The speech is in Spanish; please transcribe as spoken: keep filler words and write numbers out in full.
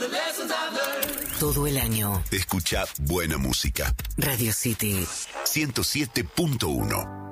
Todo el año. Escucha buena música. Radio City ciento siete punto uno.